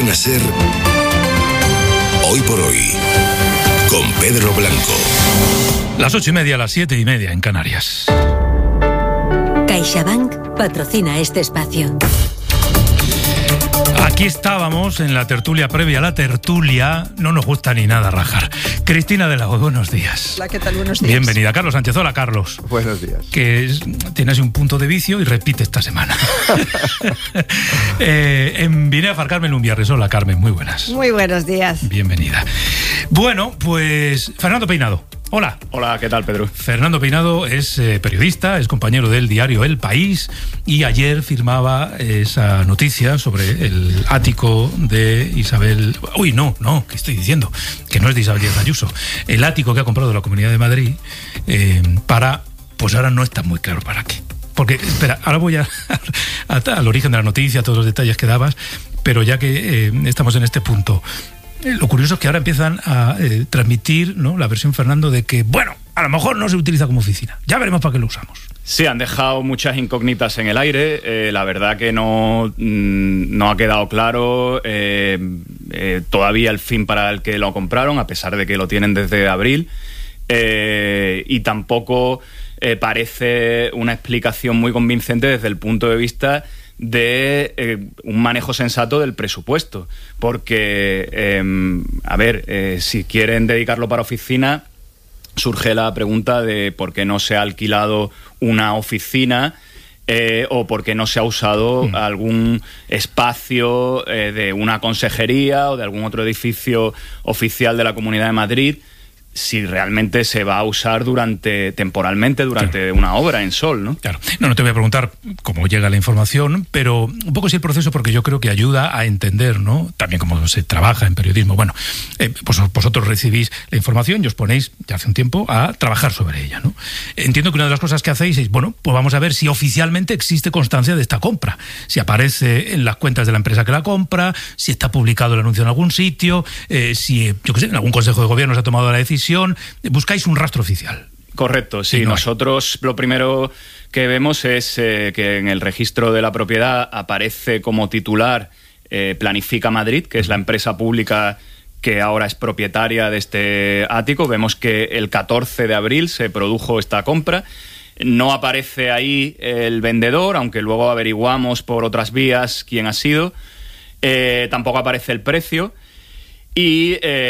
Cadena SER, Hoy por Hoy, con Pedro Blanco. Las 8:30, las 7:30 en Canarias. CaixaBank patrocina este espacio. Aquí estábamos en la tertulia previa a la tertulia. No nos gusta ni nada rajar. Cristina de la O, buenos días. Hola, ¿qué tal? Buenos días. Bienvenida. Carlos Sánchez. Hola, Carlos. Buenos días. Que tienes un punto de vicio y repite esta semana. En Vinea Far Carmen un viernes. Hola, Carmen. Muy buenas. Muy buenos días. Bienvenida. Bueno, pues Fernando Peinado. Hola. Hola, ¿qué tal, Pedro? Fernando Peinado es periodista, es compañero del diario El País y ayer firmaba esa noticia sobre el ático de Isabel... Uy, no, ¿qué estoy diciendo? Que no es de Isabel Díaz Ayuso. El ático que ha comprado la Comunidad de Madrid para... Pues ahora no está muy claro para qué. Porque, espera, ahora voy al origen de la noticia, a todos los detalles que dabas, pero ya que estamos en este punto... Lo curioso es que ahora empiezan a transmitir, ¿no?, la versión, Fernando, de que, bueno, a lo mejor no se utiliza como oficina. Ya veremos para qué lo usamos. Sí, han dejado muchas incógnitas en el aire. La verdad que no ha quedado claro todavía el fin para el que lo compraron, a pesar de que lo tienen desde abril. Y tampoco parece una explicación muy convincente desde el punto de vista de un manejo sensato del presupuesto, porque si quieren dedicarlo para oficina, surge la pregunta de por qué no se ha alquilado una oficina o por qué no se ha usado algún espacio de una consejería o de algún otro edificio oficial de la Comunidad de Madrid, si realmente se va a usar temporalmente durante claro. una obra en Sol, ¿no? Claro. No te voy a preguntar cómo llega la información, pero un poco sí el proceso, porque yo creo que ayuda a entender, ¿no?, también cómo se trabaja en periodismo. Bueno, pues vosotros recibís la información y os ponéis ya hace un tiempo a trabajar sobre ella, ¿no? Entiendo que una de las cosas que hacéis es, bueno, pues vamos a ver si oficialmente existe constancia de esta compra, si aparece en las cuentas de la empresa que la compra, si está publicado el anuncio en algún sitio, si, yo qué sé, en algún consejo de gobierno se ha tomado la decisión. Buscáis un rastro oficial. Correcto, sí. Nosotros lo primero que vemos es que en el registro de la propiedad aparece como titular Planifica Madrid, que es la empresa pública que ahora es propietaria de este ático. Vemos que el 14 de abril se produjo esta compra. No aparece ahí el vendedor, aunque luego averiguamos por otras vías quién ha sido. Tampoco aparece el precio. Y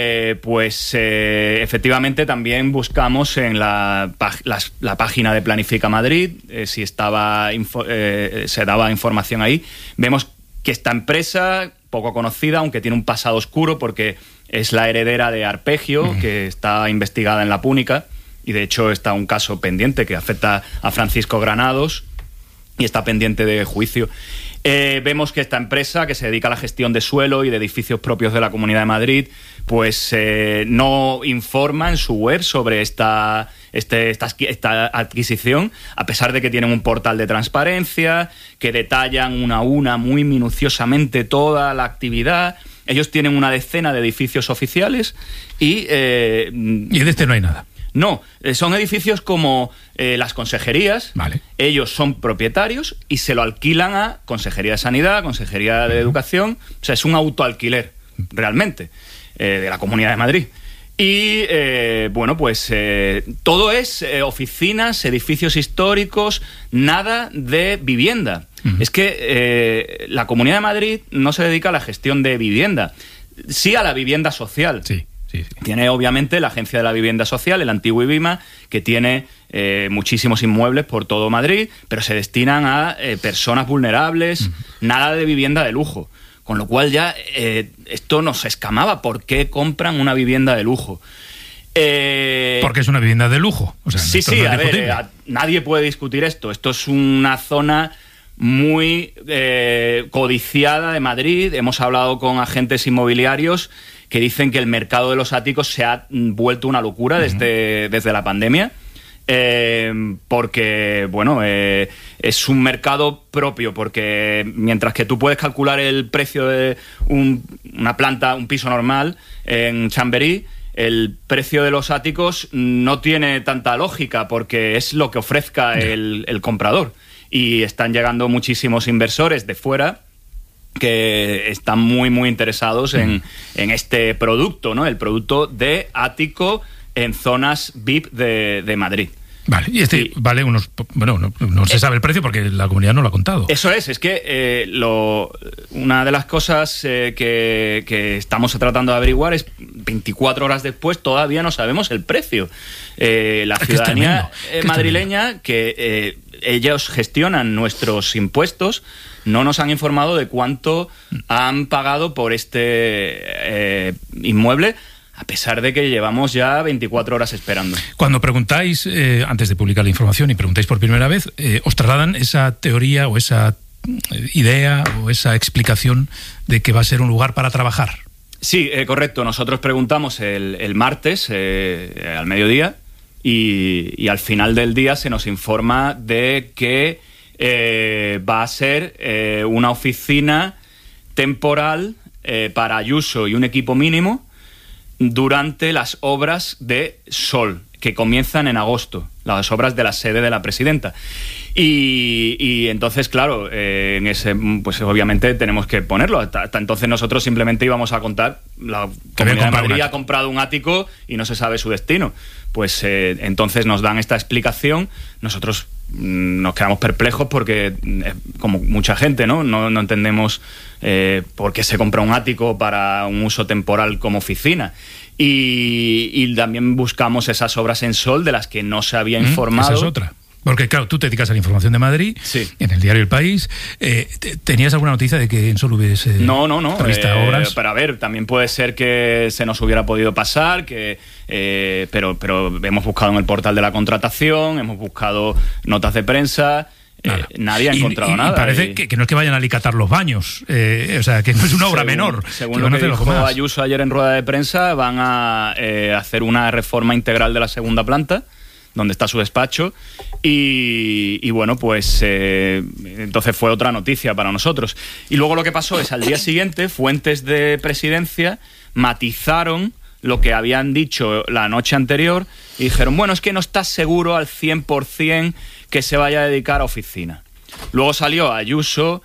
efectivamente también buscamos en la página de Planifica Madrid si se daba información ahí. Vemos que esta empresa, poco conocida, aunque tiene un pasado oscuro porque es la heredera de Arpegio, que está investigada en la Púnica, y de hecho está un caso pendiente que afecta a Francisco Granados y está pendiente de juicio. Vemos que esta empresa, que se dedica a la gestión de suelo y de edificios propios de la Comunidad de Madrid, pues no informa en su web sobre esta adquisición, a pesar de que tienen un portal de transparencia, que detallan una a una muy minuciosamente toda la actividad. Ellos tienen una decena de edificios oficiales y de este no hay nada. No, son edificios como las consejerías. Vale. Ellos son propietarios y se lo alquilan a Consejería de Sanidad, Consejería de Educación. O sea, es un autoalquiler, realmente, de la Comunidad de Madrid. Y, todo es oficinas, edificios históricos, nada de vivienda. Es que la Comunidad de Madrid no se dedica a la gestión de vivienda, sí a la vivienda social. Sí. Tiene obviamente la Agencia de la Vivienda Social, el antiguo IBIMA, que tiene muchísimos inmuebles por todo Madrid, pero se destinan a personas vulnerables, nada de vivienda de lujo. Con lo cual ya esto nos escamaba. ¿Por qué compran una vivienda de lujo? Porque es una vivienda de lujo. O sea, sí, nadie puede discutir esto. Esto es una zona muy codiciada de Madrid. Hemos hablado con agentes inmobiliarios que dicen que el mercado de los áticos se ha vuelto una locura desde la pandemia, porque, es un mercado propio, porque mientras que tú puedes calcular el precio de una planta, un piso normal en Chamberí, el precio de los áticos no tiene tanta lógica, porque es lo que ofrezca el comprador. Y están llegando muchísimos inversores de fuera que están muy, muy interesados en este producto, ¿no? El producto de ático en zonas VIP de Madrid. Vale, y vale unos... Bueno, no se sabe el precio porque la comunidad no lo ha contado. Eso es que una de las cosas que estamos tratando de averiguar es 24 horas después todavía no sabemos el precio. La ciudadanía madrileña, que ellos gestionan nuestros impuestos, no nos han informado de cuánto han pagado por este inmueble, a pesar de que llevamos ya 24 horas esperando. Cuando preguntáis, antes de publicar la información, y preguntáis por primera vez, ¿os trasladan esa teoría o esa idea o esa explicación de que va a ser un lugar para trabajar? Sí, correcto. Nosotros preguntamos el martes al mediodía y al final del día se nos informa de que va a ser una oficina temporal para Ayuso y un equipo mínimo durante las obras de Sol, que comienzan en agosto, las obras de la sede de la presidenta. Y entonces, claro, en ese, pues obviamente tenemos que ponerlo. Hasta entonces nosotros simplemente íbamos a contar, la Comunidad de Madrid ha comprado un ático y no se sabe su destino. Pues entonces nos dan esta explicación, nosotros nos quedamos perplejos porque, como mucha gente, no entendemos por qué se compra un ático para un uso temporal como oficina. Y también buscamos esas obras en Sol de las que no se había informado. Esa es otra. Porque, claro, tú te dedicas a la información de Madrid, sí, en el diario El País. ¿Tenías alguna noticia de que en Sol hubiese no, obras? Pero a ver, también puede ser que se nos hubiera podido pasar, pero hemos buscado en el portal de la contratación, hemos buscado notas de prensa... nadie ha encontrado nada. Y parece que no es que vayan a alicatar los baños, o sea, que no es una obra menor. Según lo que dijo Ayuso ayer en rueda de prensa, van a hacer una reforma integral de la segunda planta, donde está su despacho, y bueno, pues entonces fue otra noticia para nosotros. Y luego lo que pasó es, al día siguiente, fuentes de presidencia matizaron lo que habían dicho la noche anterior y dijeron, bueno, es que no estás seguro al 100% que se vaya a dedicar a oficina. Luego salió Ayuso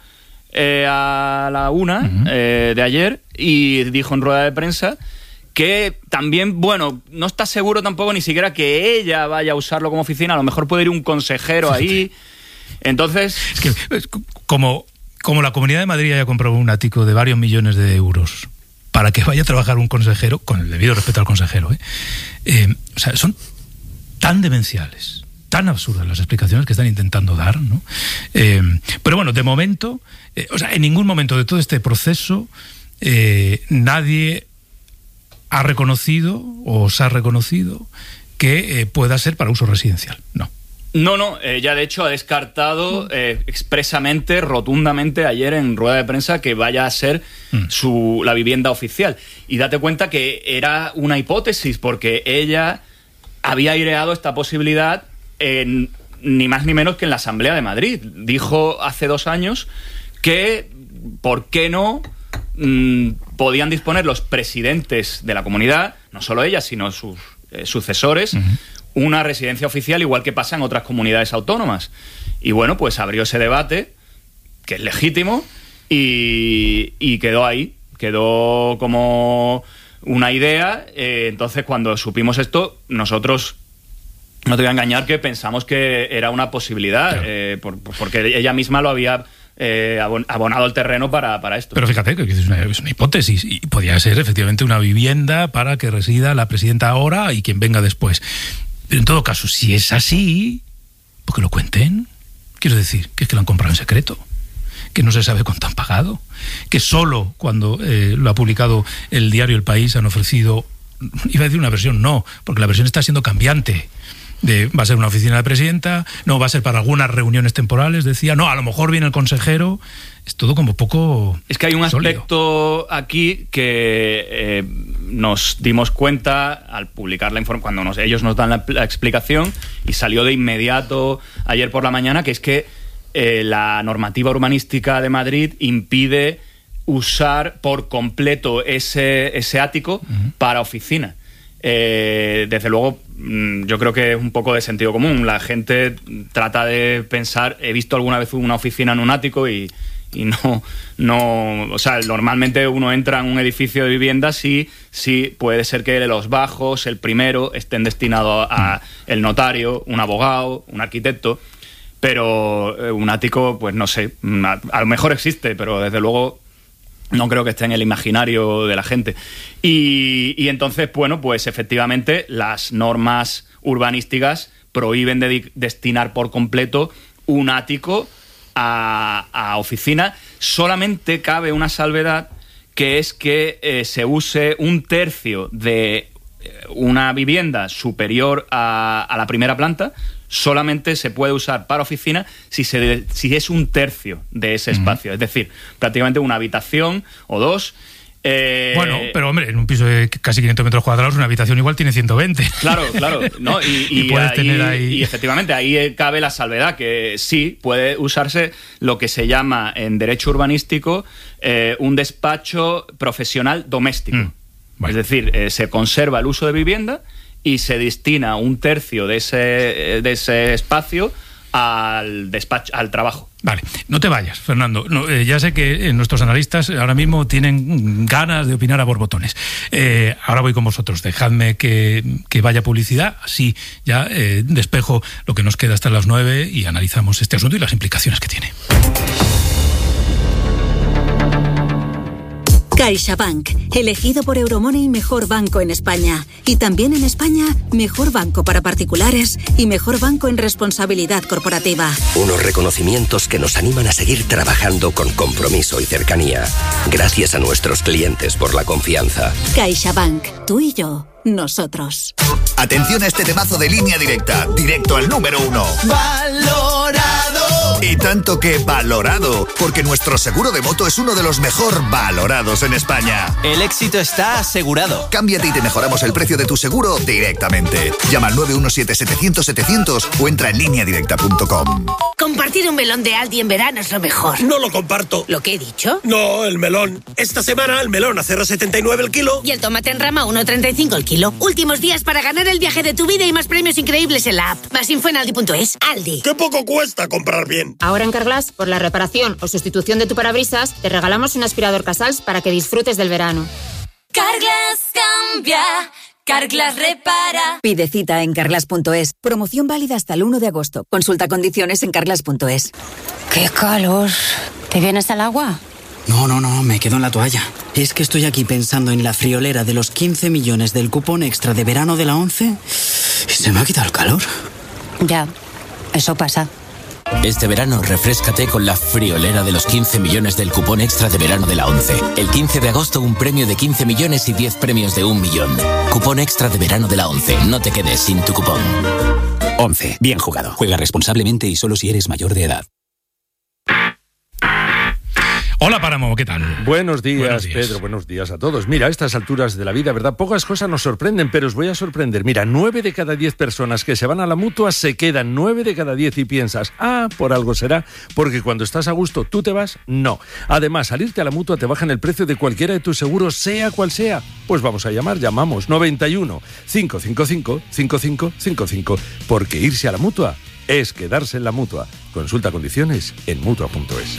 a la 1 de ayer y dijo en rueda de prensa que también, bueno, no está seguro tampoco ni siquiera que ella vaya a usarlo como oficina, a lo mejor puede ir un consejero ahí. Entonces... Es que como la Comunidad de Madrid haya comprado un ático de varios millones de euros para que vaya a trabajar un consejero, con el debido respeto al consejero, o sea, son tan demenciales, tan absurdas las explicaciones que están intentando dar, ¿no? Pero bueno, de momento, o sea, en ningún momento de todo este proceso nadie ha reconocido o se ha reconocido que pueda ser para uso residencial. No, ella de hecho ha descartado expresamente, rotundamente ayer en rueda de prensa que vaya a ser la vivienda oficial. Y date cuenta que era una hipótesis, porque ella había aireado esta posibilidad ni más ni menos que en la Asamblea de Madrid. Dijo hace 2 años que, ¿por qué no podían disponer los presidentes de la comunidad, no solo ella, sino sus sucesores, una residencia oficial, igual que pasa en otras comunidades autónomas? Y bueno, pues abrió ese debate, que es legítimo, y quedó ahí, quedó como una idea. Entonces, cuando supimos esto, nosotros, no te voy a engañar, que pensamos que era una posibilidad, claro, porque ella misma lo había abonado el terreno para esto. Pero fíjate que es una hipótesis, y podría ser efectivamente una vivienda para que resida la presidenta ahora y quien venga después. Pero en todo caso, si es así, pues que lo cuenten. Quiero decir, que es que lo han comprado en secreto, que no se sabe cuánto han pagado, que solo cuando lo ha publicado el diario El País han ofrecido, iba a decir una versión, no, porque la versión está siendo cambiante. Va a ser una oficina de presidenta, no, va a ser para algunas reuniones temporales, decía, no, a lo mejor viene el consejero. Es todo como poco... Es que hay un aspecto aquí que nos dimos cuenta al publicar la información, cuando ellos nos dan la explicación, y salió de inmediato ayer por la mañana, que es que la normativa urbanística de Madrid impide usar por completo ese ático para oficina. Desde luego, yo creo que es un poco de sentido común. La gente trata de pensar, he visto alguna vez una oficina en un ático y y no, o sea, normalmente uno entra en un edificio de viviendas y sí puede ser que los bajos, el primero, estén destinados a el notario, un abogado, un arquitecto, pero un ático, pues no sé, a lo mejor existe, pero desde luego no creo que esté en el imaginario de la gente. Y entonces, bueno, pues efectivamente las normas urbanísticas prohíben destinar por completo un ático a oficina. Solamente cabe una salvedad, que es que se use un tercio de una vivienda superior a la primera planta. Solamente se puede usar para oficina si es un tercio de ese espacio, es decir, prácticamente una habitación o dos. Bueno, pero hombre, en un piso de casi 500 metros cuadrados, una habitación igual tiene 120. Claro, ¿no? Y puedes tener ahí... Y efectivamente, ahí cabe la salvedad, que sí puede usarse lo que se llama en derecho urbanístico un despacho profesional doméstico. Bueno. Es decir, se conserva el uso de vivienda y se destina un tercio de ese espacio al despacho, al trabajo. Vale, no te vayas, Fernando. No, ya sé que nuestros analistas ahora mismo tienen ganas de opinar a borbotones. Ahora voy con vosotros. Dejadme que vaya publicidad. Así ya despejo lo que nos queda hasta las 9 y analizamos este asunto y las implicaciones que tiene. CaixaBank, elegido por Euromoney mejor banco en España. Y también en España, mejor banco para particulares y mejor banco en responsabilidad corporativa. Unos reconocimientos que nos animan a seguir trabajando con compromiso y cercanía. Gracias a nuestros clientes por la confianza. CaixaBank, tú y yo, nosotros. Atención a este temazo de Línea Directa, directo al número 1. ¡Valorado! Y tanto que valorado, porque nuestro seguro de moto es uno de los mejor valorados en España. El éxito está asegurado. Cámbiate y te mejoramos el precio de tu seguro directamente. Llama al 917-700-700 o entra en lineadirecta.com. Compartir un melón de Aldi en verano es lo mejor. No lo comparto. ¿Lo que he dicho? No, el melón. Esta semana el melón a 0,79 el kilo. Y el tomate en rama 1,35 el kilo. Últimos días para ganar el viaje de tu vida y más premios increíbles en la app. Más info en aldi.es. Aldi. ¡Qué poco cuesta comprar bien! Ahora en Carglass, por la reparación o sustitución de tu parabrisas, te regalamos un aspirador Casals para que disfrutes del verano. Carglass cambia, Carglass repara. Pide cita en carglass.es. Promoción válida hasta el 1 de agosto. Consulta condiciones en carglass.es. ¡Qué calor! ¿Te vienes al agua? No, me quedo en la toalla. Es que estoy aquí pensando en la friolera de los 15 millones del cupón extra de verano de la 11 y se me ha quitado el calor. Ya, eso pasa. Este verano, refréscate con la friolera de los 15 millones del cupón extra de verano de la 11. El 15 de agosto, un premio de 15 millones y 10 premios de 1 millón. Cupón extra de verano de la 11. No te quedes sin tu cupón. 11. Bien jugado. Juega responsablemente y solo si eres mayor de edad. Hola, Páramo, ¿qué tal? Buenos días, Pedro, buenos días a todos. Mira, a estas alturas de la vida, ¿verdad? Pocas cosas nos sorprenden, pero os voy a sorprender. Mira, 9 de cada 10 personas que se van a la Mutua se quedan. 9 de cada 10 y piensas, por algo será, porque cuando estás a gusto, ¿tú te vas? No. Además, al irte a la Mutua te bajan el precio de cualquiera de tus seguros, sea cual sea. Pues vamos a llamamos 91 555 5555, porque irse a la Mutua es quedarse en la Mutua. Consulta condiciones en Mutua.es.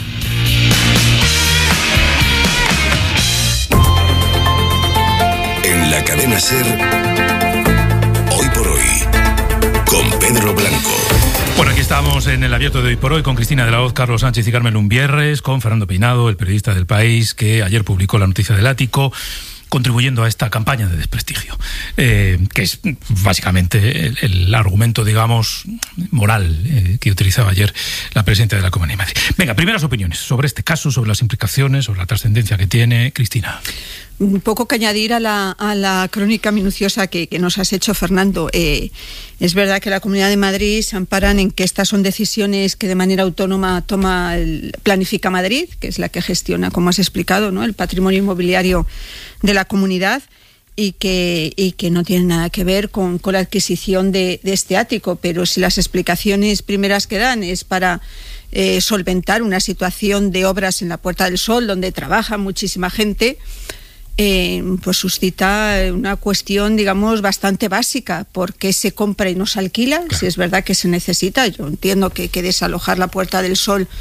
En la cadena SER, Hoy por Hoy, con Pedro Blanco. Bueno, aquí estamos en el abierto de Hoy por Hoy con Cristina de la Hoz, Carlos Sánchez y Carmen Lumbierres, con Fernando Peinado, el periodista del País, que ayer publicó la noticia del ático, contribuyendo a esta campaña de desprestigio, que es básicamente el argumento, digamos, moral que utilizaba ayer la presidenta de la Comunidad de Madrid. Venga, primeras opiniones sobre este caso, sobre las implicaciones, sobre la trascendencia que tiene. Cristina. Un poco que añadir a la crónica minuciosa que nos has hecho, Fernando. Es verdad que la Comunidad de Madrid se amparan en que estas son decisiones que de manera autónoma planifica Madrid, que es la que gestiona, como has explicado, ¿no?, el patrimonio inmobiliario de la comunidad, y que no tiene nada que ver con la adquisición de este ático. Pero si las explicaciones primeras que dan es para solventar una situación de obras en la Puerta del Sol, donde trabaja muchísima gente, pues suscita una cuestión, digamos, bastante básica. ¿Por qué se compra y no se alquila? Claro. Si es verdad que se necesita. Yo entiendo que desalojar la Puerta del Sol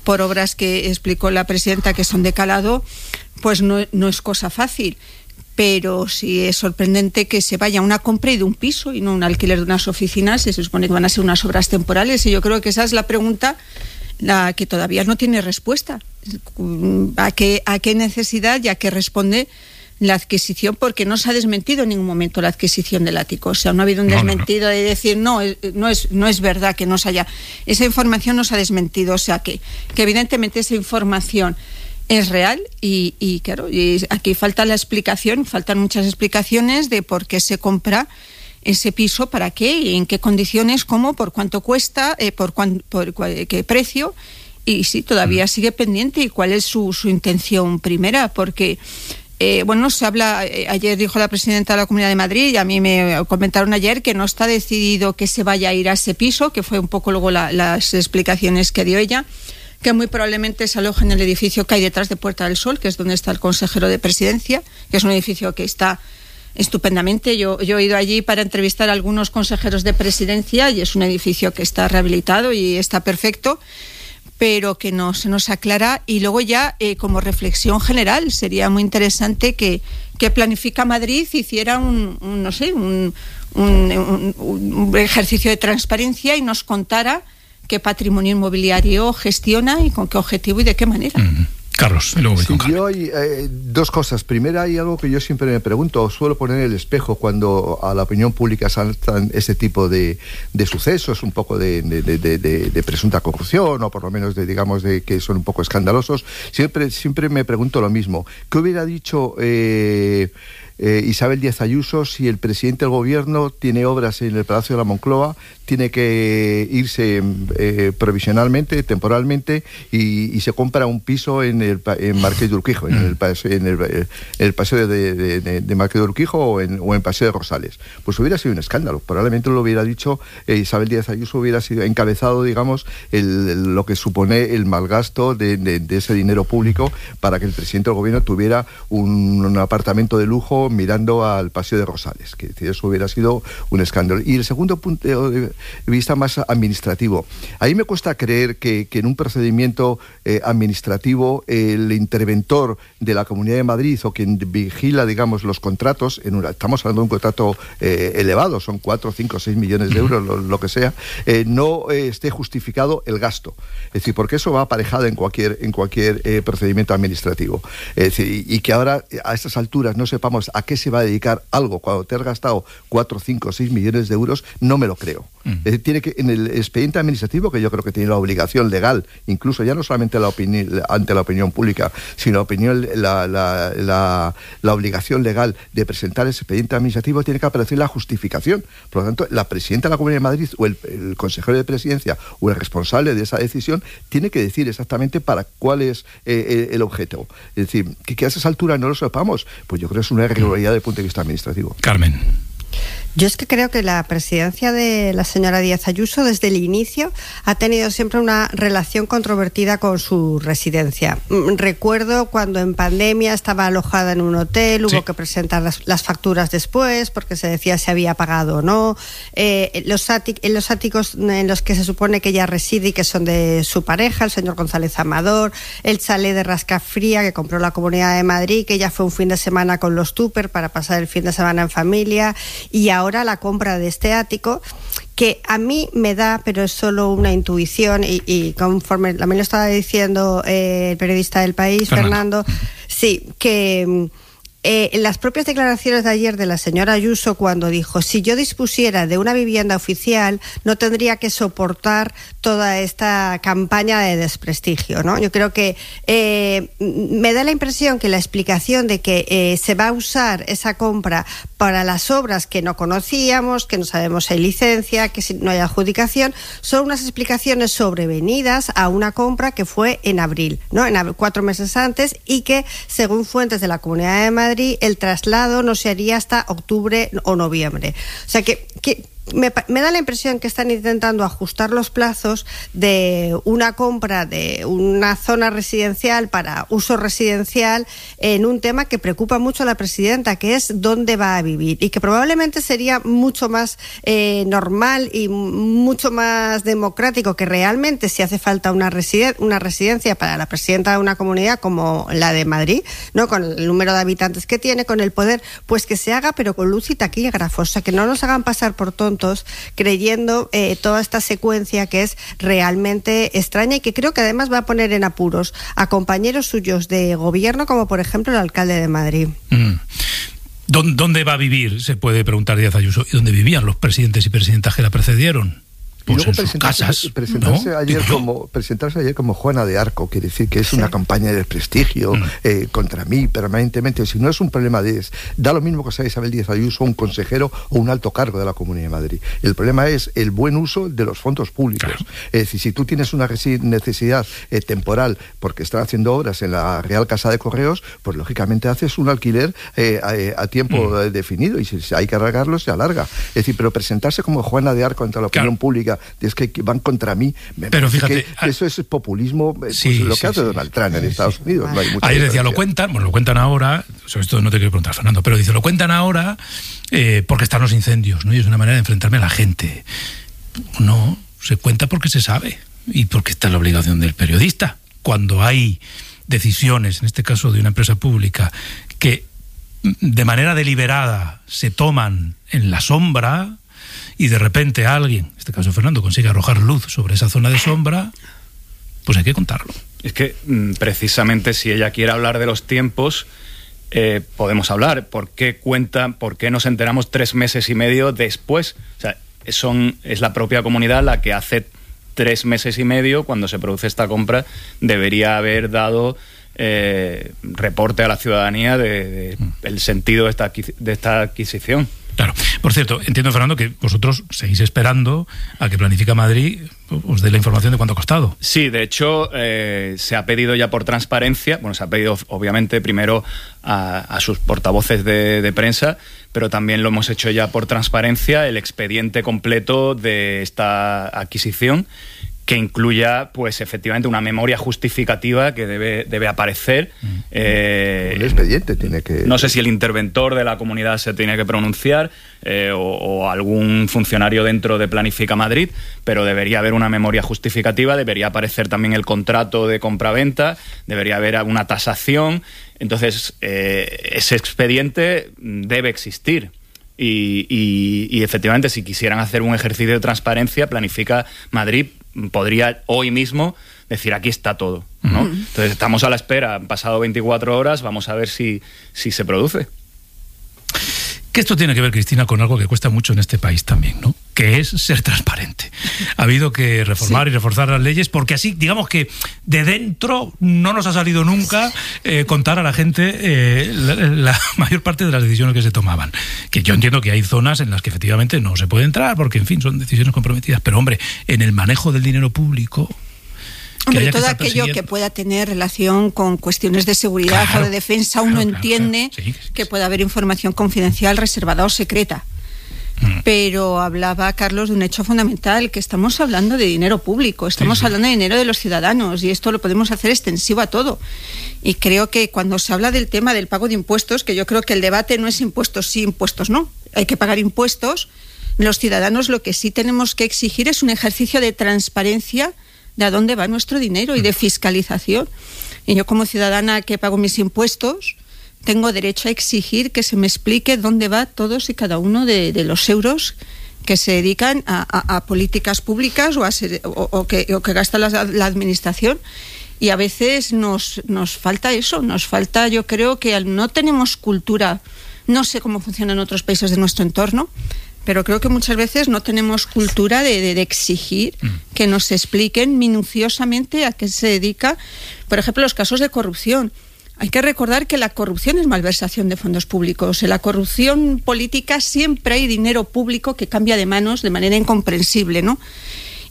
por obras que explicó la presidenta que son de calado, pues no es cosa fácil. Pero sí es sorprendente que se vaya a una compra y de un piso y no un alquiler de unas oficinas. Se supone que van a ser unas obras temporales, y yo creo que esa es la pregunta la que todavía no tiene respuesta. ¿A qué necesidad y a qué responde la adquisición? Porque no se ha desmentido en ningún momento la adquisición del ático. O sea, no ha habido un desmentido de decir no es verdad que no se haya. Esa información no se ha desmentido. O sea, que evidentemente esa información es real y claro, y aquí falta la explicación, faltan muchas explicaciones de por qué se compra ese piso, para qué, en qué condiciones, cómo, por cuánto cuesta, por qué precio, y sí, todavía sigue pendiente, y cuál es su intención primera, porque se habla, ayer dijo la presidenta de la Comunidad de Madrid, y a mí me comentaron ayer que no está decidido que se vaya a ir a ese piso, que fue un poco luego las explicaciones que dio ella, que muy probablemente se aloja en el edificio que hay detrás de Puerta del Sol, que es donde está el consejero de Presidencia, que es un edificio que está estupendamente. Yo he ido allí para entrevistar a algunos consejeros de Presidencia y es un edificio que está rehabilitado y está perfecto, pero que no se nos aclara. Y luego ya, como reflexión general, sería muy interesante que Planifica Madrid hiciera un ejercicio de transparencia y nos contara qué patrimonio inmobiliario gestiona y con qué objetivo y de qué manera. Carlos, y luego voy con Carmen. Yo hay dos cosas. Primera, hay algo que yo siempre me pregunto, suelo poner el espejo cuando a la opinión pública saltan este tipo de sucesos, un poco de presunta corrupción, o por lo menos de que son un poco escandalosos. Siempre me pregunto lo mismo. ¿Qué hubiera dicho Isabel Díaz Ayuso si el presidente del gobierno tiene obras en el Palacio de la Moncloa, tiene que irse provisionalmente, temporalmente, y se compra un piso en Marqués de Urquijo, en el paseo de Marqués de Urquijo o en Paseo de Rosales? Pues hubiera sido un escándalo. Probablemente lo hubiera dicho Isabel Díaz Ayuso, hubiera sido encabezado, digamos, lo que supone el malgasto de ese dinero público para que el presidente del gobierno tuviera un apartamento de lujo mirando al Paseo de Rosales, que eso hubiera sido un escándalo. Y el segundo punto de vista más administrativo. A mí me cuesta creer que en un procedimiento administrativo el interventor de la Comunidad de Madrid o quien vigila, digamos, los contratos, estamos hablando de un contrato elevado, son 4, 5, 6 millones de euros, lo que sea, no esté justificado el gasto. Es decir, porque eso va aparejado en cualquier procedimiento administrativo. Es decir, y que ahora a estas alturas no sepamos a qué se va a dedicar algo cuando te has gastado 4, 5, 6 millones de euros, no me lo creo. Es decir, tiene que, en el expediente administrativo, que yo creo que tiene la obligación legal, incluso ya no solamente ante la opinión pública, sino la obligación legal de presentar ese expediente administrativo, tiene que aparecer la justificación. Por lo tanto, la presidenta de la Comunidad de Madrid o el consejero de Presidencia o el responsable de esa decisión tiene que decir exactamente para cuál es el objeto. Es decir, que a esas alturas no lo sepamos, pues yo creo que es una irregularidad desde el punto de vista administrativo. Carmen. Yo es que creo que la presidencia de la señora Díaz Ayuso desde el inicio ha tenido siempre una relación controvertida con su residencia. Recuerdo cuando en pandemia estaba alojada en un hotel, hubo que presentar las facturas después porque se decía si había pagado o no. Los áticos en los que se supone que ella reside y que son de su pareja, el señor González Amador, el chalet de Rascafría que compró la Comunidad de Madrid, que ella fue un fin de semana con los Tupper para pasar el fin de semana en familia, y ahora la compra de este ático, que a mí me da, pero es solo una intuición, y conforme también lo estaba diciendo el periodista del País, Fernando, sí, que en las propias declaraciones de ayer de la señora Ayuso, cuando dijo, si yo dispusiera de una vivienda oficial, no tendría que soportar toda esta campaña de desprestigio, ¿no? Yo creo que me da la impresión que la explicación de que se va a usar esa compra para las obras que no conocíamos, que no sabemos si hay licencia, que si no hay adjudicación, son unas explicaciones sobrevenidas a una compra que fue en abril, ¿no? 4 meses antes, y que, según fuentes de la Comunidad de Madrid, el traslado no se haría hasta octubre o noviembre. O sea que me da la impresión que están intentando ajustar los plazos de una compra de una zona residencial para uso residencial en un tema que preocupa mucho a la presidenta, que es dónde va a vivir, y que probablemente sería mucho más normal y mucho más democrático que realmente, si hace falta una residencia para la presidenta de una comunidad como la de Madrid, ¿no?, con el número de habitantes que tiene, con el poder, pues que se haga, pero con luz y taquígrafos, o sea, que no nos hagan pasar por tontos creyendo toda esta secuencia que es realmente extraña y que creo que además va a poner en apuros a compañeros suyos de gobierno, como por ejemplo el alcalde de Madrid. ¿Dónde va a vivir? Se puede preguntar Díaz Ayuso. ¿Y dónde vivían los presidentes y presidentas que la precedieron? Pues y luego presentarse ayer como Juana de Arco, quiere decir que es una campaña de desprestigio contra mí permanentemente. Si no es un problema da lo mismo que sea Isabel Díaz Ayuso, un consejero o un alto cargo de la Comunidad de Madrid. El problema es el buen uso de los fondos públicos. Claro. Es decir, si tú tienes una necesidad temporal porque están haciendo obras en la Real Casa de Correos, pues lógicamente haces un alquiler a tiempo definido, y si hay que alargarlo, se alarga. Es decir, pero presentarse como Juana de Arco ante la opinión pública, es que van contra mí. Pero fíjate, que eso es populismo, lo que hace Donald Trump en Estados Unidos. No hay mucha Ayer decía, lo cuentan ahora, sobre esto no te quiero preguntar, Fernando, pero dice, lo cuentan ahora porque están los incendios, ¿no? Y es una manera de enfrentarme a la gente. No, se cuenta porque se sabe y porque está la obligación del periodista. Cuando hay decisiones, en este caso de una empresa pública, que de manera deliberada se toman en la sombra, y de repente alguien, en este caso Fernando, consigue arrojar luz sobre esa zona de sombra, pues hay que contarlo. Es que precisamente si ella quiere hablar de los tiempos, podemos hablar. ¿Por qué nos enteramos 3 meses y medio después? O sea, es la propia comunidad la que hace 3 meses y medio, cuando se produce esta compra, debería haber dado reporte a la ciudadanía de el sentido de esta adquisición. Claro. Por cierto, entiendo, Fernando, que vosotros seguís esperando a que Planifica Madrid os dé la información de cuánto ha costado. Sí, de hecho, se ha pedido ya por transparencia, se ha pedido obviamente primero a sus portavoces de prensa, pero también lo hemos hecho ya por transparencia, el expediente completo de esta adquisición, que incluya, pues, efectivamente, una memoria justificativa que debe aparecer. El expediente tiene que... No sé si el interventor de la comunidad se tiene que pronunciar o algún funcionario dentro de Planifica Madrid, pero debería haber una memoria justificativa, debería aparecer también el contrato de compraventa, debería haber una tasación. Entonces, ese expediente debe existir. Y efectivamente, si quisieran hacer un ejercicio de transparencia, Planifica Madrid podría hoy mismo decir, aquí está todo, ¿no? Entonces estamos a la espera, han pasado 24 horas, vamos a ver si se produce. Que esto tiene que ver, Cristina, con algo que cuesta mucho en este país también, ¿no? Que es ser transparente. Ha habido que reformar y reforzar las leyes, porque así, digamos que de dentro no nos ha salido nunca contar a la gente la mayor parte de las decisiones que se tomaban. Que yo entiendo que hay zonas en las que efectivamente no se puede entrar, porque, en fin, son decisiones comprometidas. Pero, hombre, en el manejo del dinero público... Hombre, todo aquello que pueda tener relación con cuestiones de seguridad o de defensa, uno entiende que puede haber información confidencial, reservada o secreta. Pero hablaba Carlos de un hecho fundamental, que estamos hablando de dinero público, estamos hablando de dinero de los ciudadanos, y esto lo podemos hacer extensivo a todo. Y creo que cuando se habla del tema del pago de impuestos, que yo creo que el debate no es impuestos sí, impuestos no, hay que pagar impuestos, los ciudadanos lo que sí tenemos que exigir es un ejercicio de transparencia de a dónde va nuestro dinero y de fiscalización. Y yo, como ciudadana que pago mis impuestos, tengo derecho a exigir que se me explique dónde va todos y cada uno de los euros que se dedican a políticas públicas o que gasta la administración. Y a veces nos falta eso, nos falta, yo creo que no tenemos cultura, no sé cómo funciona en otros países de nuestro entorno, pero creo que muchas veces no tenemos cultura de exigir que nos expliquen minuciosamente a qué se dedica, por ejemplo, los casos de corrupción. Hay que recordar que la corrupción es malversación de fondos públicos. En la corrupción política siempre hay dinero público que cambia de manos de manera incomprensible, ¿no?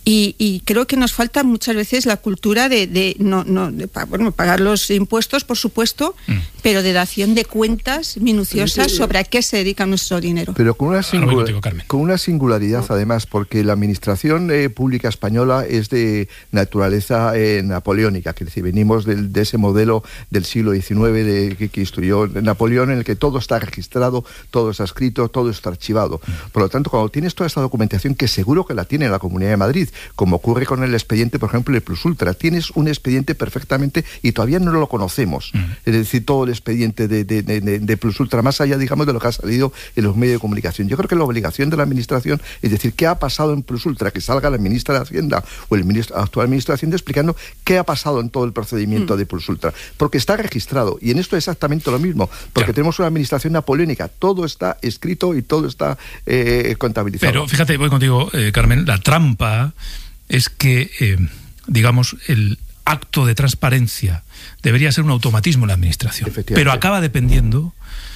Y creo que nos falta muchas veces la cultura de pagar los impuestos, por supuesto, pero de dación de cuentas minuciosas sobre a qué se dedica nuestro dinero. Pero con una singularidad, además, porque la administración pública española es de naturaleza napoleónica, que es decir, venimos de ese modelo del siglo XIX que instruyó Napoleón, en el que todo está registrado, todo está escrito, todo está archivado. Por lo tanto, cuando tienes toda esta documentación, que seguro que la tiene la Comunidad de Madrid, como ocurre con el expediente, por ejemplo, de Plus Ultra, tienes un expediente perfectamente y todavía no lo conocemos. Es decir, todo el expediente de Plus Ultra, más allá, digamos, de lo que ha salido en los medios de comunicación. Yo creo que la obligación de la Administración es decir, qué ha pasado en Plus Ultra, que salga la ministra de Hacienda o el actual ministro de Hacienda explicando qué ha pasado en todo el procedimiento de Plus Ultra, porque está registrado, y en esto es exactamente lo mismo, porque tenemos una administración napoleónica, todo está escrito y todo está contabilizado. Pero fíjate, voy contigo, Carmen, la trampa es que, digamos, el acto de transparencia debería ser un automatismo en la administración, pero acaba dependiendo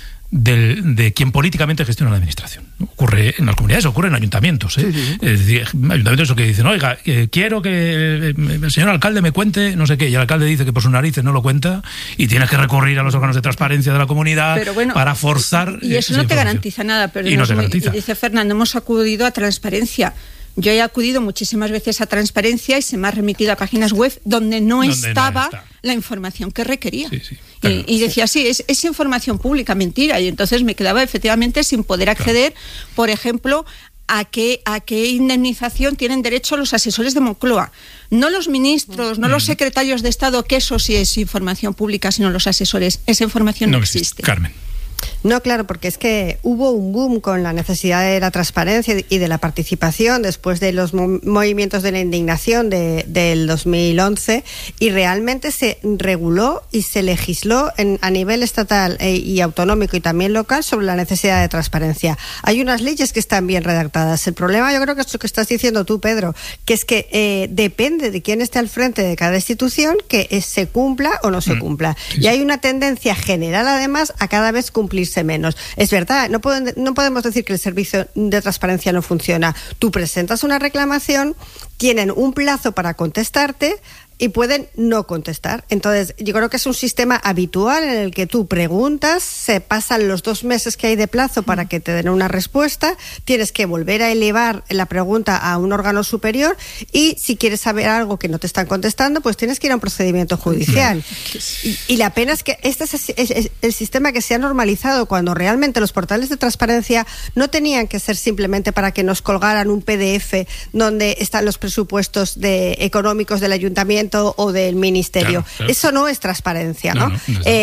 de quien políticamente gestiona la administración. Ocurre en las comunidades, ocurre en ayuntamientos, ¿eh? Sí. Es decir, ayuntamientos que dicen, oiga, quiero que el señor alcalde me cuente no sé qué, y el alcalde dice que por sus narices no lo cuenta, y tienes que recurrir a los órganos de transparencia de la comunidad para forzar. Y eso no te garantiza nada, pero dice Fernando, hemos acudido a transparencia. Yo he acudido muchísimas veces a transparencia y se me ha remitido a páginas web donde no estaba la información que requería. Y decía, sí, es información pública, mentira. Y entonces me quedaba efectivamente sin poder acceder, por ejemplo, a qué indemnización tienen derecho los asesores de Moncloa. No los ministros, no los secretarios de Estado, que eso sí es información pública, sino los asesores. Esa información no existe. Carmen. No, claro, porque es que hubo un boom con la necesidad de la transparencia y de la participación después de los movimientos de la indignación del 2011, y realmente se reguló y se legisló a nivel estatal y autonómico y también local sobre la necesidad de transparencia. Hay unas leyes que están bien redactadas. El problema, yo creo que es lo que estás diciendo tú, Pedro, que es que depende de quién esté al frente de cada institución que se cumpla o no se cumpla. Y hay una tendencia general, además, a cada vez cumplirse menos. Es verdad, no podemos decir que el servicio de transparencia no funciona. Tú presentas una reclamación, tienen un plazo para contestarte y pueden no contestar. Entonces, yo creo que es un sistema habitual en el que tú preguntas, se pasan los 2 meses que hay de plazo para que te den una respuesta, tienes que volver a elevar la pregunta a un órgano superior, y si quieres saber algo que no te están contestando, pues tienes que ir a un procedimiento judicial. Y la pena es que este es el sistema que se ha normalizado, cuando realmente los portales de transparencia no tenían que ser simplemente para que nos colgaran un PDF donde están los presupuestos económicos del ayuntamiento o del ministerio. Claro. Eso no es transparencia, ¿no?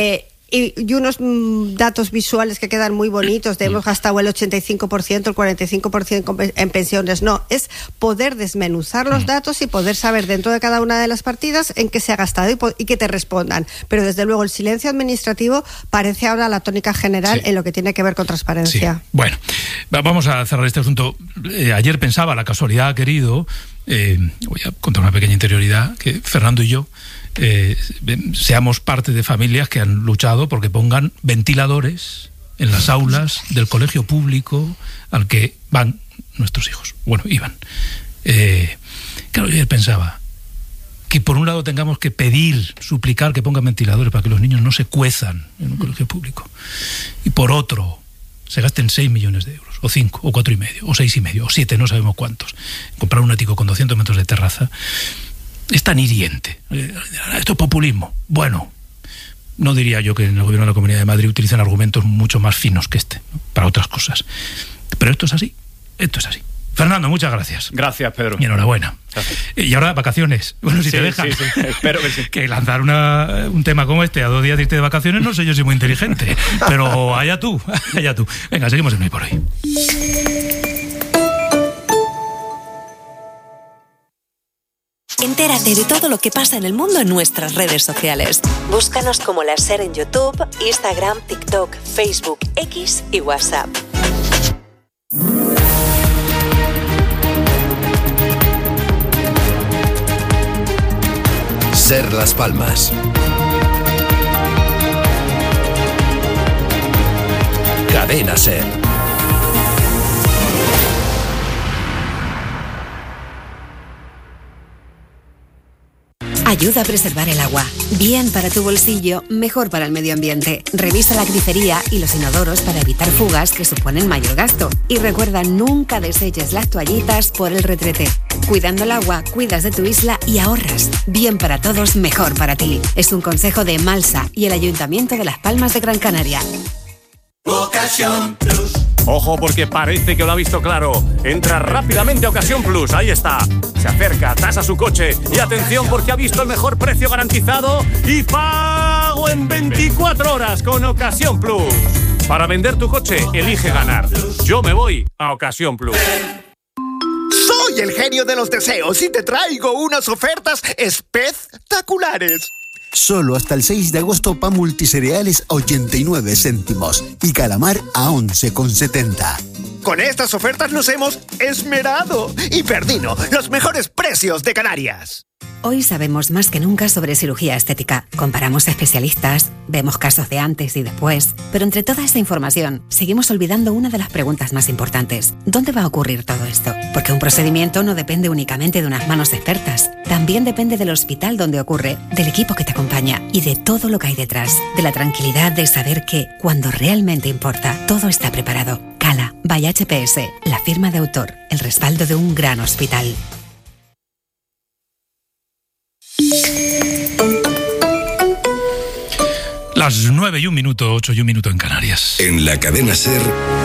Y unos datos visuales que quedan muy bonitos, de hemos gastado el 85%, el 45% en pensiones. No, es poder desmenuzar los datos y poder saber dentro de cada una de las partidas en qué se ha gastado y que te respondan. Pero desde luego el silencio administrativo parece ahora la tónica general en lo que tiene que ver con transparencia. Sí. Bueno, vamos a cerrar este asunto. Ayer pensaba, la casualidad ha querido, voy a contar una pequeña interioridad, que Fernando y yo seamos parte de familias que han luchado porque pongan ventiladores en las aulas del colegio público al que van nuestros hijos. Bueno, iban. Claro, yo pensaba que por un lado tengamos que suplicar que pongan ventiladores para que los niños no se cuezan en un colegio público, y por otro se gasten 6 millones de euros, o 5, o 4,5, o 6,5, o 7, no sabemos cuántos, comprar un ático con 200 metros de terraza. Es tan hiriente. Esto es populismo. Bueno, no diría yo que en el gobierno de la Comunidad de Madrid utilizan argumentos mucho más finos que este, ¿no?, para otras cosas. Pero esto es así. Esto es así. Fernando, muchas gracias. Gracias, Pedro. Y enhorabuena. Gracias. Y ahora vacaciones. Bueno, si te dejan. Sí. Espero que sí. Que lanzar un tema como este a 2 días de irte de vacaciones, no sé yo si muy inteligente. Pero allá tú, allá tú. Venga, seguimos en Hoy por Hoy. Entérate de todo lo que pasa en el mundo en nuestras redes sociales. Búscanos como La SER en YouTube, Instagram, TikTok, Facebook, X y WhatsApp. SER Las Palmas. Cadena SER. Ayuda a preservar el agua. Bien para tu bolsillo, mejor para el medio ambiente. Revisa la grifería y los inodoros para evitar fugas que suponen mayor gasto. Y recuerda, nunca deseches las toallitas por el retrete. Cuidando el agua, cuidas de tu isla y ahorras. Bien para todos, mejor para ti. Es un consejo de Malsa y el Ayuntamiento de Las Palmas de Gran Canaria. Ocasión Plus. Ojo, porque parece que lo ha visto claro. Entra rápidamente a Ocasión Plus, ahí está. Se acerca, tasa su coche y atención porque ha visto el mejor precio garantizado y pago en 24 horas con Ocasión Plus. Para vender tu coche, elige ganar. Yo me voy a Ocasión Plus. Soy el genio de los deseos y te traigo unas ofertas espectaculares. Solo hasta el 6 de agosto pan multicereales a 89 céntimos y calamar a 11,70. Con estas ofertas nos hemos esmerado y Perdino, los mejores precios de Canarias. Hoy sabemos más que nunca sobre cirugía estética. Comparamos especialistas, vemos casos de antes y después, pero entre toda esa información seguimos olvidando una de las preguntas más importantes. ¿Dónde va a ocurrir todo esto? Porque un procedimiento no depende únicamente de unas manos expertas. También depende del hospital donde ocurre, del equipo que te acompaña y de todo lo que hay detrás. De la tranquilidad de saber que, cuando realmente importa, todo está preparado. Cala, by HPS, la firma de autor, el respaldo de un gran hospital. Las 9:01, 8:01 en Canarias. En la cadena SER,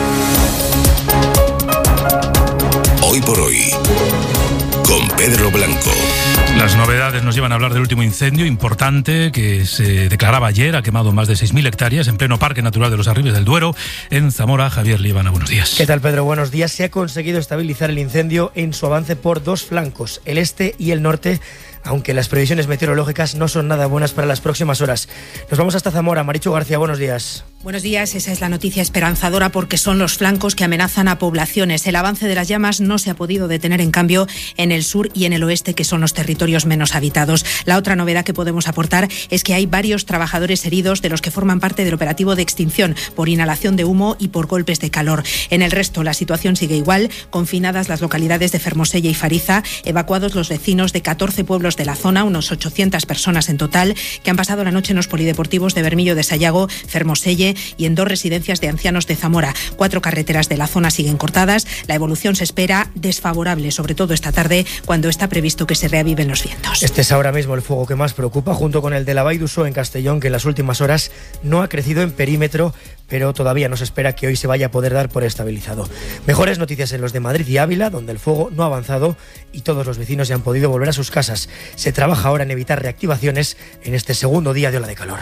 Hoy por Hoy, con Pedro Blanco. Las novedades nos llevan a hablar del último incendio importante que se declaraba ayer. Ha quemado más de 6.000 hectáreas en pleno Parque Natural de los Arribes del Duero, en Zamora. Javier Líbana, buenos días. ¿Qué tal, Pedro? Buenos días. Se ha conseguido estabilizar el incendio en su avance por dos flancos, el este y el norte, aunque las previsiones meteorológicas no son nada buenas para las próximas horas. Nos vamos hasta Zamora. Marichu García, buenos días. Buenos días, esa es la noticia esperanzadora porque son los flancos que amenazan a poblaciones. El avance de las llamas no se ha podido detener, en cambio, en el sur y en el oeste, que son los territorios menos habitados. La otra novedad que podemos aportar es que hay varios trabajadores heridos de los que forman parte del operativo de extinción por inhalación de humo y por golpes de calor. En el resto, la situación sigue igual, confinadas las localidades de Fermoselle y Fariza, evacuados los vecinos de 14 pueblos de la zona, unos 800 personas en total, que han pasado la noche en los polideportivos de Bermillo de Sayago, Fermoselle y en 2 residencias de ancianos de Zamora. 4 carreteras de la zona siguen cortadas. La evolución se espera desfavorable, sobre todo esta tarde, cuando está previsto que se reaviven los vientos. Este es ahora mismo el fuego que más preocupa, junto con el de la Vall d'Uixó en Castellón, que en las últimas horas no ha crecido en perímetro, pero todavía no se espera que hoy se vaya a poder dar por estabilizado. Mejores noticias en los de Madrid y Ávila, donde el fuego no ha avanzado y todos los vecinos ya han podido volver a sus casas. Se trabaja ahora en evitar reactivaciones en este segundo día de ola de calor.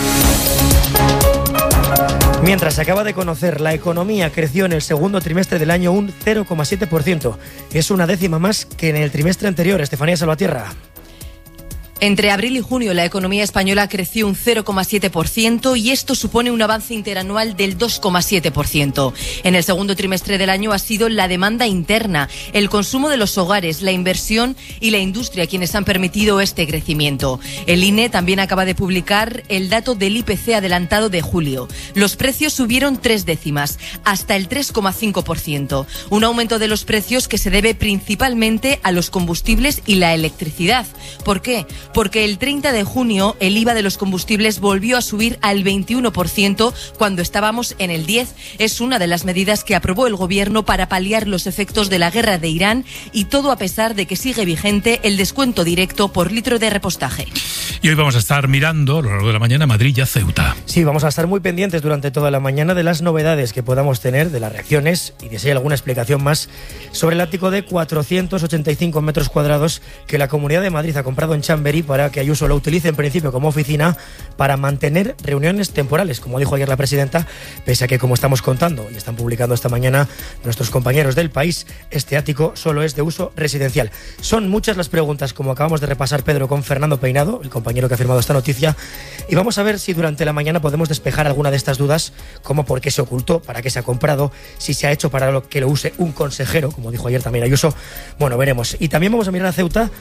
Mientras se acaba de conocer, la economía creció en el segundo trimestre del año un 0,7%. Es una décima más que en el trimestre anterior. Estefanía Salvatierra. Entre abril y junio la economía española creció un 0,7% y esto supone un avance interanual del 2,7%. En el segundo trimestre del año ha sido la demanda interna, el consumo de los hogares, la inversión y la industria quienes han permitido este crecimiento. El INE también acaba de publicar el dato del IPC adelantado de julio. Los precios subieron 3 décimas, hasta el 3,5%. Un aumento de los precios que se debe principalmente a los combustibles y la electricidad. ¿Por qué? Porque el 30 de junio el IVA de los combustibles volvió a subir al 21% cuando estábamos en el 10%. Es una de las medidas que aprobó el gobierno para paliar los efectos de la guerra de Irán, y todo a pesar de que sigue vigente el descuento directo por litro de repostaje. Y hoy vamos a estar mirando a lo largo de la mañana Madrid y a Ceuta. Sí, vamos a estar muy pendientes durante toda la mañana de las novedades que podamos tener, de las reacciones y de si hay alguna explicación más sobre el ático de 485 metros cuadrados que la Comunidad de Madrid ha comprado en Chamberí para que Ayuso lo utilice en principio como oficina para mantener reuniones temporales, como dijo ayer la presidenta, pese a que, como estamos contando y están publicando esta mañana nuestros compañeros del País, este ático solo es de uso residencial. Son muchas las preguntas, como acabamos de repasar, Pedro, con Fernando Peinado, el compañero que ha firmado esta noticia, y vamos a ver si durante la mañana podemos despejar alguna de estas dudas, como por qué se ocultó, para qué se ha comprado, si se ha hecho para que lo use un consejero, como dijo ayer también Ayuso. Bueno, veremos. Y también vamos a mirar a Ceuta,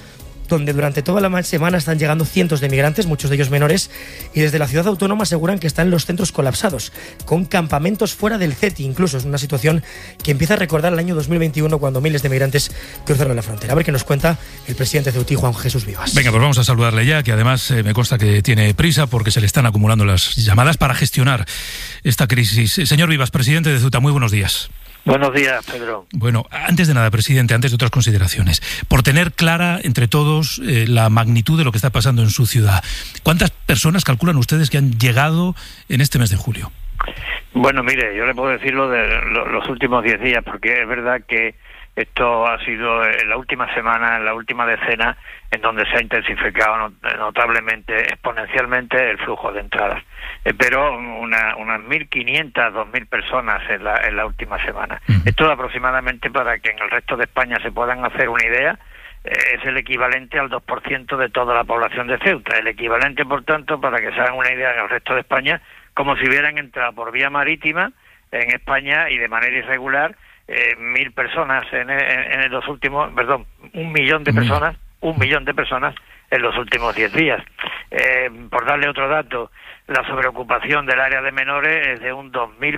donde durante toda la semana están llegando cientos de migrantes, muchos de ellos menores, y desde la ciudad autónoma aseguran que están los centros colapsados, con campamentos fuera del CETI. Incluso es una situación que empieza a recordar el año 2021, cuando miles de migrantes cruzaron la frontera. A ver qué nos cuenta el presidente de Ceuta, Juan Jesús Vivas. Venga, pues vamos a saludarle ya, que además me consta que tiene prisa porque se le están acumulando las llamadas para gestionar esta crisis. Señor Vivas, presidente de Ceuta, muy buenos días. Buenos días, Pedro. Bueno, antes de nada, presidente, antes de otras consideraciones, por tener clara entre todos la magnitud de lo que está pasando en su ciudad, ¿cuántas personas calculan ustedes que han llegado en este mes de julio? Bueno, mire, yo le puedo decir lo de los últimos 10 días, porque es verdad que esto ha sido en la última semana, en la última decena, en donde se ha intensificado notablemente, exponencialmente el flujo de entradas. Pero unas 1.500, 2.000 personas en la última semana. Esto aproximadamente, para que en el resto de España se puedan hacer una idea, es el equivalente al 2% de toda la población de Ceuta. El equivalente, por tanto, para que se hagan una idea en el resto de España, como si hubieran entrado por vía marítima en España y de manera irregular 1.000 personas en los últimos, 1 millón de personas, 1 millón de personas en los últimos 10 días. Por darle otro dato, la sobreocupación del área de menores es de un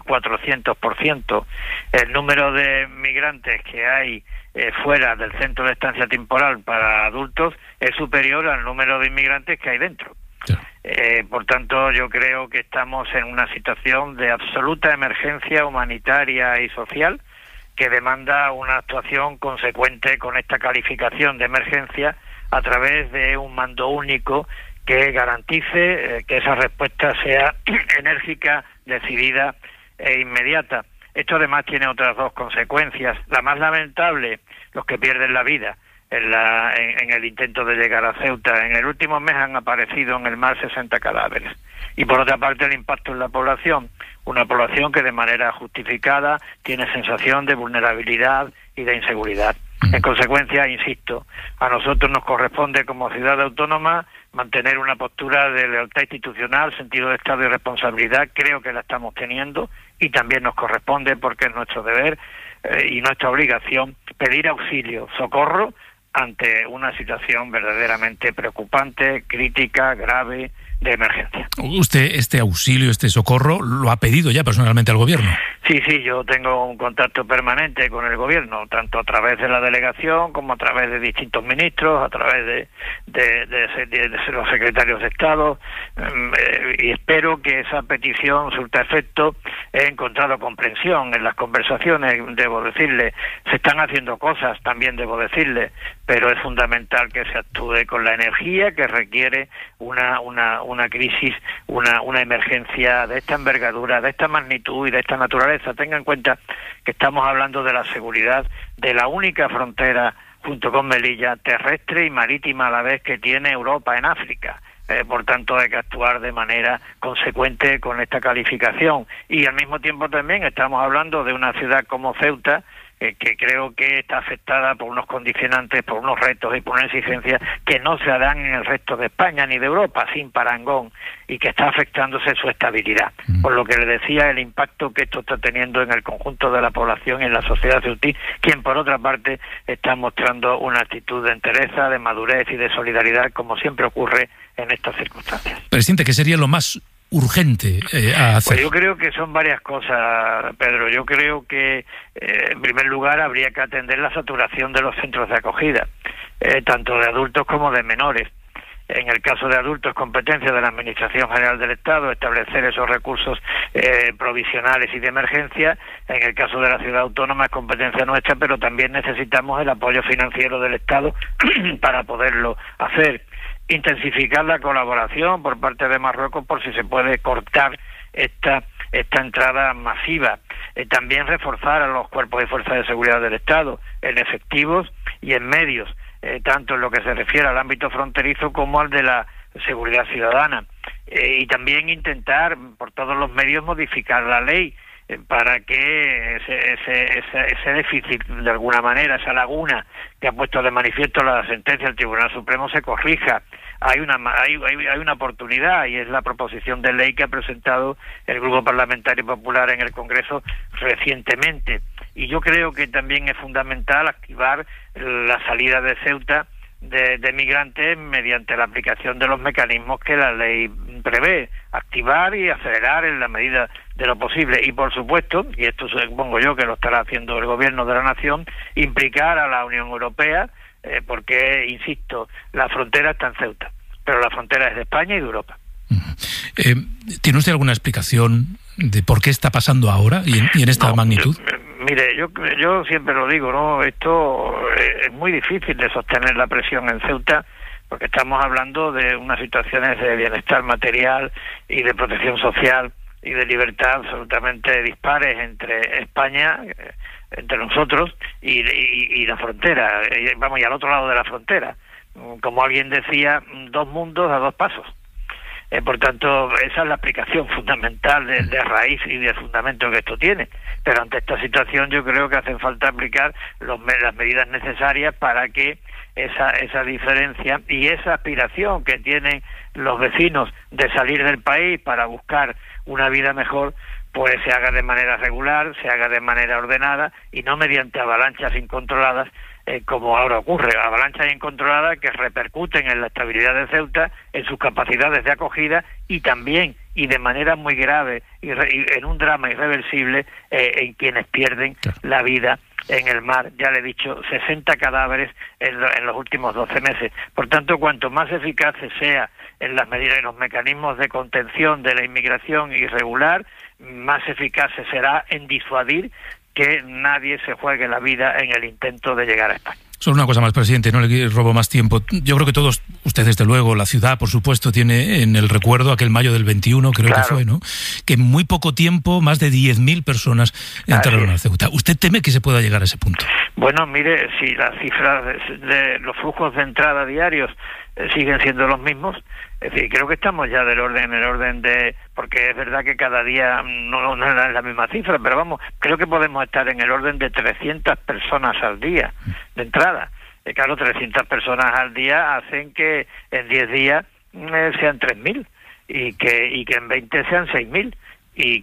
2.400%. El número de migrantes que hay fuera del centro de estancia temporal para adultos es superior al número de inmigrantes que hay dentro. Por tanto, yo creo que estamos en una situación de absoluta emergencia humanitaria y social, que demanda una actuación consecuente con esta calificación de emergencia a través de un mando único que garantice que esa respuesta sea enérgica, decidida e inmediata. Esto además tiene otras dos consecuencias. La más lamentable, los que pierden la vida en el intento de llegar a Ceuta. En el último mes han aparecido en el mar 60 cadáveres. Y por otra parte, el impacto en la población. Una población que de manera justificada tiene sensación de vulnerabilidad y de inseguridad. En consecuencia, insisto, a nosotros nos corresponde como ciudad autónoma mantener una postura de lealtad institucional, sentido de Estado y responsabilidad. Creo que la estamos teniendo, y también nos corresponde, porque es nuestro deber y nuestra obligación, pedir auxilio, socorro ante una situación verdaderamente preocupante, crítica, grave, de emergencia. ¿Usted este auxilio, este socorro, lo ha pedido ya personalmente al gobierno? Sí, yo tengo un contacto permanente con el gobierno, tanto a través de la delegación como a través de distintos ministros, a través de los secretarios de Estado, y espero que esa petición surta efecto. He encontrado comprensión en las conversaciones, debo decirle. Se están haciendo cosas, también debo decirle, pero es fundamental que se actúe con la energía que requiere una crisis, una emergencia de esta envergadura, de esta magnitud y de esta naturaleza. Tenga en cuenta que estamos hablando de la seguridad de la única frontera, junto con Melilla, terrestre y marítima a la vez, que tiene Europa en África. Por tanto, hay que actuar de manera consecuente con esta calificación. Y al mismo tiempo también estamos hablando de una ciudad como Ceuta, que creo que está afectada por unos condicionantes, por unos retos y por una exigencia que no se dan en el resto de España ni de Europa, sin parangón, y que está afectándose su estabilidad. Por lo que le decía, el impacto que esto está teniendo en el conjunto de la población y en la sociedad ceutí, quien por otra parte está mostrando una actitud de entereza, de madurez y de solidaridad, como siempre ocurre en estas circunstancias. Presidente, ¿qué sería lo más urgente a hacer? Pues yo creo que son varias cosas, Pedro. Yo creo que, en primer lugar, habría que atender la saturación de los centros de acogida, tanto de adultos como de menores. En el caso de adultos, competencia de la Administración General del Estado, establecer esos recursos provisionales y de emergencia. En el caso de la ciudad autónoma es competencia nuestra, pero también necesitamos el apoyo financiero del Estado para poderlo hacer. Intensificar la colaboración por parte de Marruecos por si se puede cortar esta entrada masiva. También reforzar a los cuerpos y fuerzas de seguridad del Estado en efectivos y en medios, tanto en lo que se refiere al ámbito fronterizo como al de la seguridad ciudadana. Y también intentar por todos los medios modificar la ley para que ese déficit, de alguna manera, esa laguna que ha puesto de manifiesto la sentencia del Tribunal Supremo, se corrija. Hay una oportunidad, y es la proposición de ley que ha presentado el Grupo Parlamentario Popular en el Congreso recientemente. Y yo creo que también es fundamental activar la salida de Ceuta de migrantes mediante la aplicación de los mecanismos que la ley prevé, activar y acelerar en la medida de lo posible. Y por supuesto, y esto supongo yo que lo estará haciendo el gobierno de la nación, implicar a la Unión Europea, porque, insisto, la frontera está en Ceuta, pero la frontera es de España y de Europa. ¿Tiene usted alguna explicación de por qué está pasando ahora y en esta magnitud? Mire, yo siempre lo digo, ¿no? Esto es muy difícil de sostener la presión en Ceuta, porque estamos hablando de unas situaciones de bienestar material y de protección social y de libertad absolutamente dispares entre España, entre nosotros y la frontera, vamos, y al otro lado de la frontera. Como alguien decía, dos mundos a dos pasos. Por tanto, esa es la aplicación fundamental de raíz y de fundamento que esto tiene. Pero ante esta situación yo creo que hacen falta aplicar las medidas necesarias para que esa diferencia y esa aspiración que tienen los vecinos de salir del país para buscar una vida mejor, pues se haga de manera regular, se haga de manera ordenada y no mediante avalanchas incontroladas, como ahora ocurre, avalanchas incontroladas que repercuten en la estabilidad de Ceuta, en sus capacidades de acogida y también, y de manera muy grave, y en un drama irreversible, en quienes pierden la vida en el mar. Ya le he dicho, 60 cadáveres en los últimos 12 meses. Por tanto, cuanto más eficaces sea en las medidas y los mecanismos de contención de la inmigración irregular, más eficaces será en disuadir que nadie se juegue la vida en el intento de llegar a España. Solo una cosa más, presidente, no le robo más tiempo. Yo creo que todos, usted desde luego, la ciudad, por supuesto, tiene en el recuerdo aquel mayo del 21, creo que fue, ¿no? Que en muy poco tiempo más de 10.000 personas entraron a Ceuta. ¿Usted teme que se pueda llegar a ese punto? Bueno, mire, si las cifras de los flujos de entrada diarios siguen siendo los mismos, es decir, creo que estamos ya en el orden de, porque es verdad que cada día no es la misma cifra, pero vamos, creo que podemos estar en el orden de 300 personas al día de entrada. Claro, 300 personas al día hacen que en 10 días sean 3.000 y que en 20 sean 6.000 y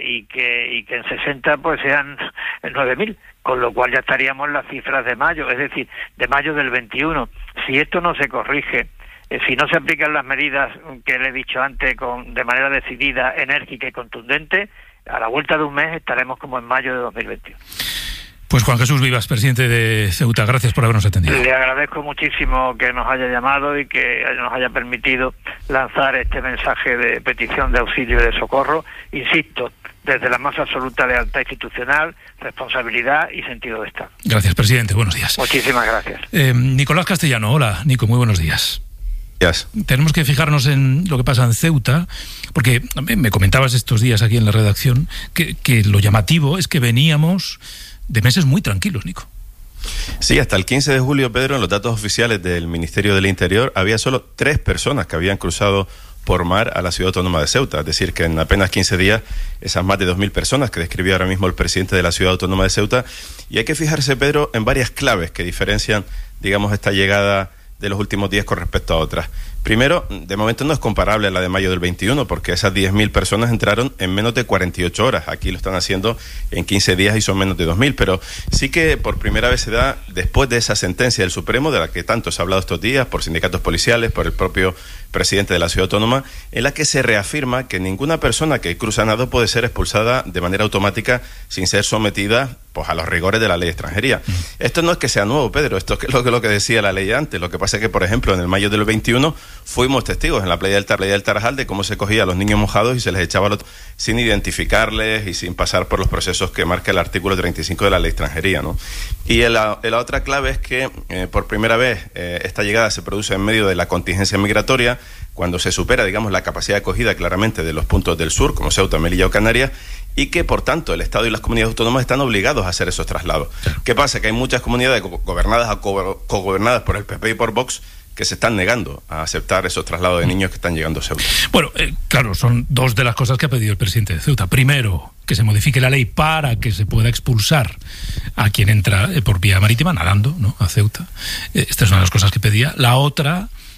que en 60 pues sean 9.000, con lo cual ya estaríamos en las cifras de mayo, es decir, de mayo del 21. Si esto no se corrige, si no se aplican las medidas que le he dicho antes de manera decidida, enérgica y contundente, a la vuelta de un mes estaremos como en mayo de 2021. Pues Juan Jesús Vivas, presidente de Ceuta, gracias por habernos atendido. Le agradezco muchísimo que nos haya llamado y que nos haya permitido lanzar este mensaje de petición de auxilio y de socorro, insisto, desde la más absoluta lealtad institucional, responsabilidad y sentido de Estado. Gracias, presidente. Buenos días. Muchísimas gracias. Nicolás Castellano. Hola, Nico. Muy buenos días. Yes. Tenemos que fijarnos en lo que pasa en Ceuta, porque me comentabas estos días aquí en la redacción que lo llamativo es que veníamos de meses muy tranquilos, Nico. Sí, hasta el 15 de julio, Pedro, en los datos oficiales del Ministerio del Interior había solo 3 personas que habían cruzado por mar a la ciudad autónoma de Ceuta. Es decir, que en apenas 15 días, esas más de 2.000 personas que describió ahora mismo el presidente de la ciudad autónoma de Ceuta. Y hay que fijarse, Pedro, en varias claves que diferencian, digamos, esta llegada de los últimos días con respecto a otras. Primero, de momento no es comparable a la de mayo del 21, porque esas 10.000 personas entraron en menos de 48 horas. Aquí lo están haciendo en 15 días y son menos de 2.000, pero sí que por primera vez se da después de esa sentencia del Supremo, de la que tanto se ha hablado estos días, por sindicatos policiales, por el propio presidente de la ciudad autónoma, en la que se reafirma que ninguna persona que cruza nado puede ser expulsada de manera automática sin ser sometida pues a los rigores de la ley de extranjería. Esto no es que sea nuevo, Pedro, esto es lo que decía la ley antes. Lo que pasa es que, por ejemplo, en el mayo del 21 fuimos testigos en la playa del Tarajal de cómo se cogía a los niños mojados y se les echaba sin identificarles y sin pasar por los procesos que marca el artículo 35 de la ley de extranjería, ¿no? Y la otra clave es que por primera vez esta llegada se produce en medio de la contingencia migratoria, cuando se supera, digamos, la capacidad de acogida claramente de los puntos del sur, como Ceuta, Melilla o Canarias, y que, por tanto, el Estado y las comunidades autónomas están obligados a hacer esos traslados. ¿Qué pasa? Que hay muchas comunidades gobernadas o cogobernadas por el PP y por Vox que se están negando a aceptar esos traslados de niños que están llegando a Ceuta. Bueno, claro, son dos de las cosas que ha pedido el presidente de Ceuta. Primero, que se modifique la ley para que se pueda expulsar a quien entra por vía marítima, nadando, ¿no?, a Ceuta. Esta es una de las cosas que pedía. La otra,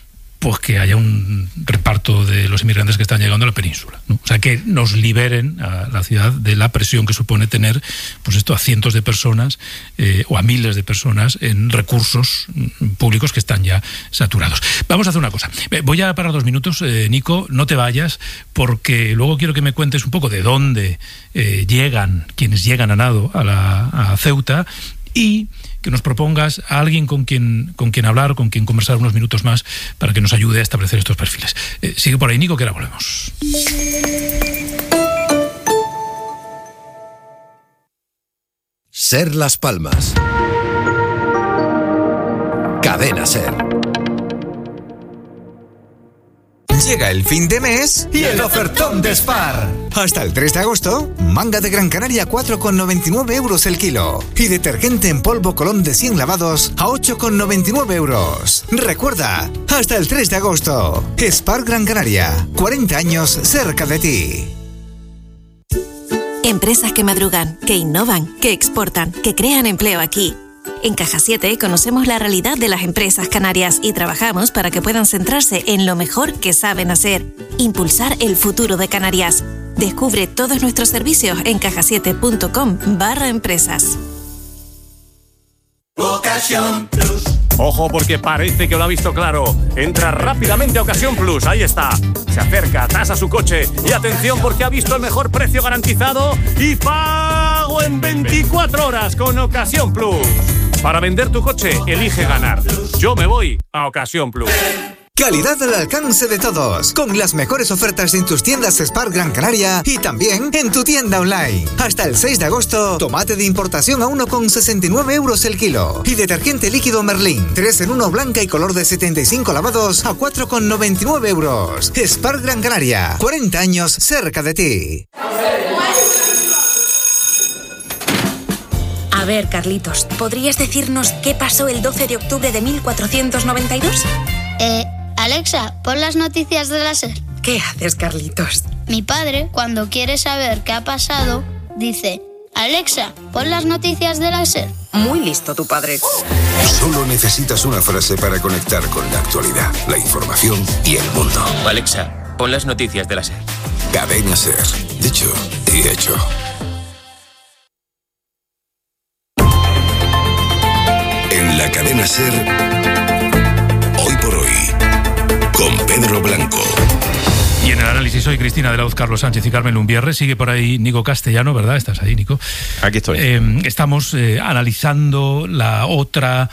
pues que haya un reparto de los inmigrantes que están llegando a la península, ¿no? O sea, que nos liberen a la ciudad de la presión que supone tener, pues esto, a cientos de personas o a miles de personas en recursos públicos que están ya saturados. Vamos a hacer una cosa. Voy a parar 2 minutos, Nico, no te vayas, porque luego quiero que me cuentes un poco de dónde llegan, quienes llegan a nado a Ceuta, y que nos propongas a alguien con quien hablar, con quien conversar unos minutos más para que nos ayude a establecer estos perfiles. Sigue por ahí, Nico, que ahora volvemos. Ser Las Palmas. Cadena Ser. Llega el fin de mes y el ofertón de Spar. Hasta el 3 de agosto, manga de Gran Canaria 4,99 euros el kilo. Y detergente en polvo Colón de 100 lavados a 8,99 euros. Recuerda, hasta el 3 de agosto. Spar Gran Canaria, 40 años cerca de ti. Empresas que madrugan, que innovan, que exportan, que crean empleo aquí. En Caja 7 conocemos la realidad de las empresas canarias y trabajamos para que puedan centrarse en lo mejor que saben hacer, impulsar el futuro de Canarias. Descubre todos nuestros servicios en cajasiete.com/empresas. Ocasión Plus. Ojo, porque parece que lo ha visto claro. Entra rápidamente a Ocasión Plus, ahí está. Se acerca, tasa su coche y atención porque ha visto el mejor precio garantizado y pago en 24 horas con Ocasión Plus. Para vender tu coche, elige ganar. Yo me voy a Ocasión Plus. Calidad al alcance de todos, con las mejores ofertas en tus tiendas Spar Gran Canaria y también en tu tienda online. Hasta el 6 de agosto, tomate de importación a 1,69 euros el kilo. Y detergente líquido Merlin, 3 en 1 blanca y color de 75 lavados a 4,99 euros. Spar Gran Canaria, 40 años cerca de ti. A ver, Carlitos, ¿podrías decirnos qué pasó el 12 de octubre de 1492? Alexa, pon las noticias de la SER. ¿Qué haces, Carlitos? Mi padre, cuando quiere saber qué ha pasado, dice: Alexa, pon las noticias de la SER. Muy listo tu padre. Solo necesitas una frase para conectar con la actualidad, la información y el mundo. Alexa, pon las noticias de la SER. Cadena Ser. Dicho y hecho. En la Cadena Ser, hoy por hoy, con Pedro Blanco. Y en el análisis hoy, Cristina de la Hoz, Carlos Sánchez y Carmen Lumbierre. Sigue por ahí Nico Castellano, ¿verdad? ¿Estás ahí, Nico? Aquí estoy. Estamos analizando la otra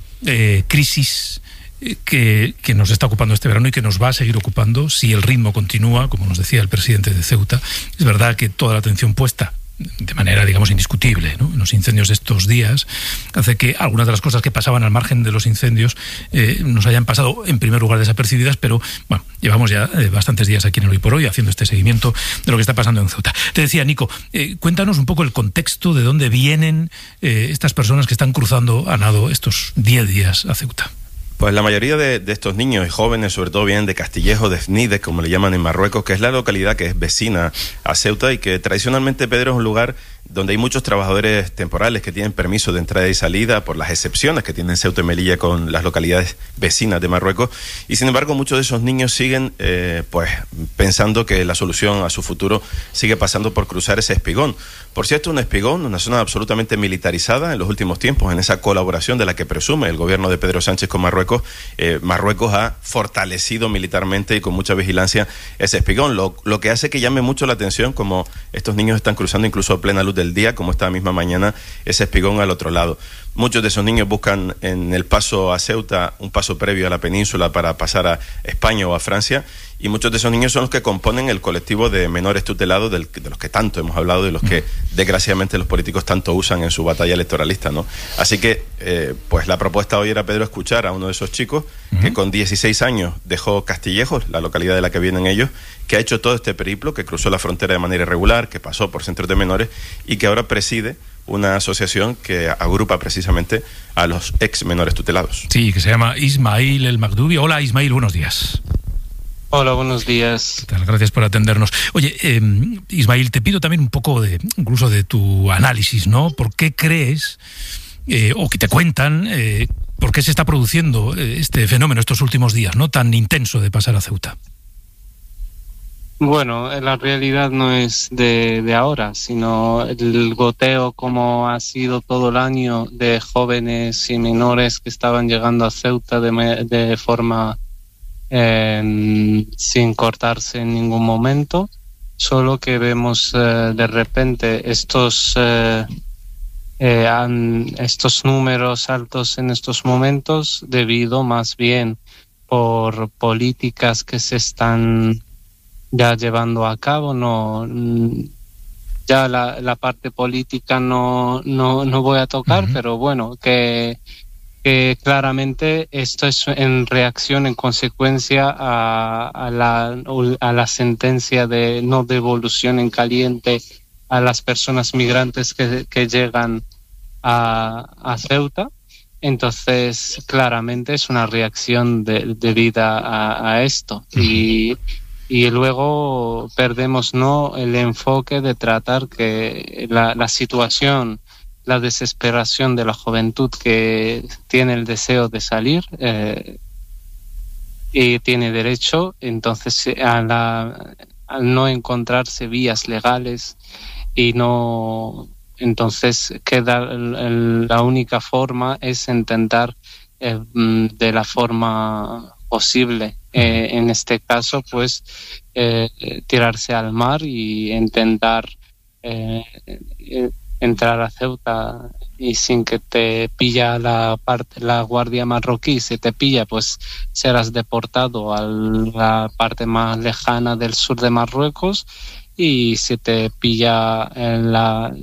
crisis que nos está ocupando este verano y que nos va a seguir ocupando si el ritmo continúa, como nos decía el presidente de Ceuta. Es verdad que toda la atención puesta de manera, digamos, indiscutible, ¿no?, en los incendios de estos días, hace que algunas de las cosas que pasaban al margen de los incendios nos hayan pasado en primer lugar desapercibidas, pero bueno, llevamos ya bastantes días aquí en el Hoy por Hoy haciendo este seguimiento de lo que está pasando en Ceuta. Te decía, Nico, cuéntanos un poco el contexto de dónde vienen estas personas que están cruzando a nado estos 10 días a Ceuta. Pues la mayoría de estos niños y jóvenes, sobre todo, vienen de Castillejo de Fnides, como le llaman en Marruecos, que es la localidad que es vecina a Ceuta y que tradicionalmente, Pedro, es un lugar donde hay muchos trabajadores temporales que tienen permiso de entrada y salida por las excepciones que tienen Ceuta y Melilla con las localidades vecinas de Marruecos. Y sin embargo, muchos de esos niños siguen pues pensando que la solución a su futuro sigue pasando por cruzar ese espigón. Por cierto, un espigón, una zona absolutamente militarizada en los últimos tiempos, en esa colaboración de la que presume el gobierno de Pedro Sánchez con Marruecos. Marruecos ha fortalecido militarmente y con mucha vigilancia ese espigón, lo que hace que llame mucho la atención como estos niños están cruzando incluso a plena luz del día, como esta misma mañana, ese espigón al otro lado. Muchos de esos niños buscan en el paso a Ceuta un paso previo a la península para pasar a España o a Francia, y muchos de esos niños son los que componen el colectivo de menores tutelados de los que tanto hemos hablado, de los que desgraciadamente los políticos tanto usan en su batalla electoralista, ¿no? Así que pues la propuesta hoy era, Pedro, escuchar a uno de esos chicos que con 16 años dejó Castillejos, la localidad de la que vienen ellos, que ha hecho todo este periplo, que cruzó la frontera de manera irregular, que pasó por centros de menores y que ahora preside una asociación que agrupa precisamente a los ex menores tutelados. Sí, que se llama Ismail El Magdubi. Hola, Ismail, buenos días. Hola, buenos días. ¿Qué tal? Gracias por atendernos. Oye, Ismail, te pido también un poco incluso de tu análisis, ¿no? ¿Por qué crees, o que te cuentan, ¿Por qué se está produciendo este fenómeno estos últimos días, ¿no?, tan intenso de pasar a Ceuta? Bueno, la realidad no es de ahora, sino el goteo como ha sido todo el año de jóvenes y menores que estaban llegando a Ceuta de forma sin cortarse en ningún momento, solo que vemos de repente estos números altos en estos momentos debido más bien por políticas que se están ya llevando a cabo. Ya la parte política no voy a tocar, pero bueno, que claramente esto es en reacción, en consecuencia a la sentencia de no devolución en caliente a las personas migrantes que llegan a Ceuta. Entonces, claramente es una reacción debida a esto. Y luego perdemos el enfoque de tratar que la situación, la desesperación de la juventud que tiene el deseo de salir y tiene derecho, entonces al no encontrarse vías legales entonces queda la única forma es intentar de la forma posible, en este caso pues tirarse al mar y intentar entrar a Ceuta, y sin que te pilla la guardia marroquí. Si te pilla, pues serás deportado a la parte más lejana del sur de Marruecos, y si te pilla en la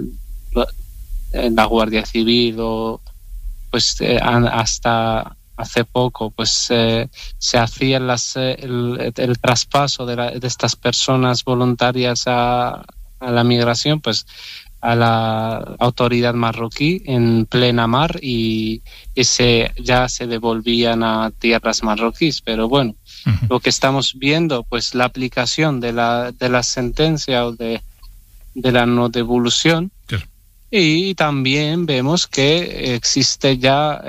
Guardia Civil pues hasta hace poco pues se hacía el traspaso de estas personas voluntarias a la migración, pues a la autoridad marroquí en plena mar, y ya se devolvían a tierras marroquíes. Pero bueno, lo que estamos viendo, pues la aplicación de la sentencia o de la no devolución. Claro. Y también vemos que existe ya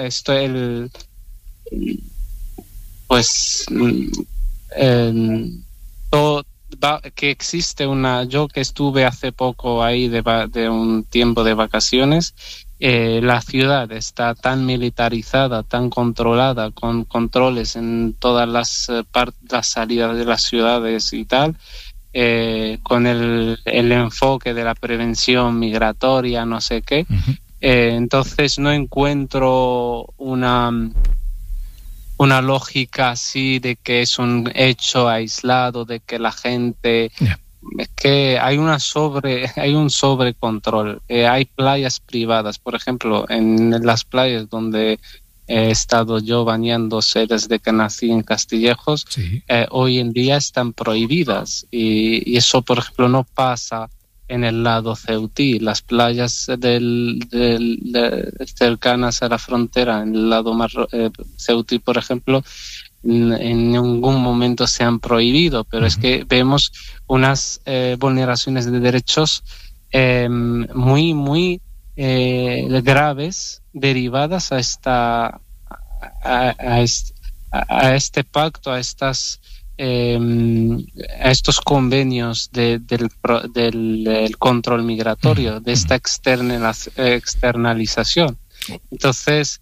que existe yo que estuve hace poco ahí de un tiempo de vacaciones, la ciudad está tan militarizada, tan controlada, con controles en todas las salidas de las ciudades y tal, con el enfoque de la prevención migratoria, no sé qué. Entonces no encuentro una lógica así de que es un hecho aislado, de que la gente... Es que hay un sobrecontrol. Hay playas privadas, por ejemplo, en las playas donde he estado yo bañándose desde que nací en Castillejos, sí. Hoy en día están prohibidas, y eso, por ejemplo, no pasa en el lado ceutí. Las playas cercanas a la frontera, en el lado ceutí, por ejemplo, en ningún momento se han prohibido, pero es que vemos unas vulneraciones de derechos muy, muy graves, derivadas a este pacto, a estos convenios del control migratorio, de esta externalización. Entonces,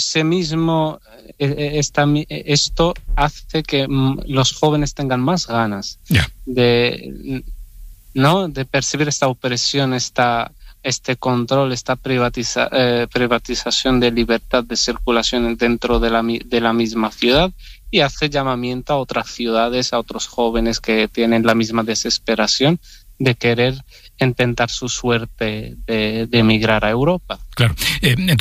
esto hace que los jóvenes tengan más ganas de percibir esta opresión, este control, esta privatización de libertad de circulación dentro de la misma ciudad, y hace llamamiento a otras ciudades, a otros jóvenes que tienen la misma desesperación de querer intentar su suerte de emigrar a Europa. Claro.